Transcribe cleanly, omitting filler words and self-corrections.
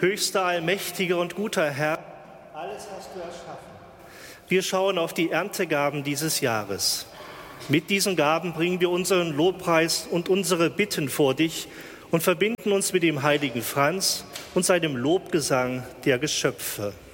Höchster, allmächtiger und guter Herr, alles hast du erschaffen. Wir schauen auf die Erntegaben dieses Jahres. Mit diesen Gaben bringen wir unseren Lobpreis und unsere Bitten vor dich und verbinden uns mit dem heiligen Franz und seinem Lobgesang der Geschöpfe.